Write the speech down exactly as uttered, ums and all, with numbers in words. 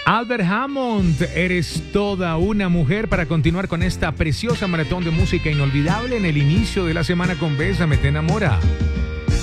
Albert Hammond, eres toda una mujer, para continuar con esta preciosa maratón de música inolvidable en el inicio de la semana con Bésame, te enamora.